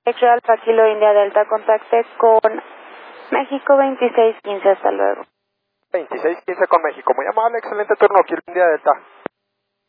X-Ray Alfa Kilo India Delta, contacte con México 2615, hasta luego. 2615 con México, muy amable, excelente turno, Kilo India Delta.